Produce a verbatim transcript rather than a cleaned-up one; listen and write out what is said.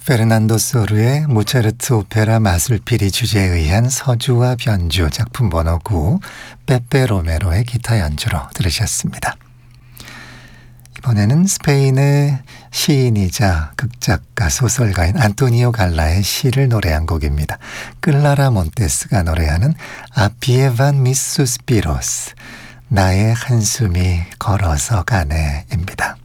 페르난도 소르의 모차르트 오페라 마술피리 주제에 의한 서주와 변주 작품 번호 구 빼빼 로메로의 기타 연주로 들으셨습니다. 이번에는 스페인의 시인이자 극작가 소설가인 안토니오 갈라의 시를 노래한 곡입니다. 클라라 몬테스가 노래하는 아피에 반 미스 수스피로스, 나의 한숨이 걸어서 가네입니다.